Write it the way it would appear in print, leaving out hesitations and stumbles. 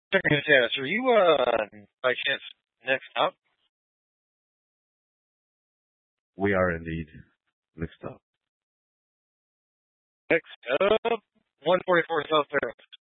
Checking your status. Are you, by chance, next up? We are indeed next up. Next up, 144 South Terrace.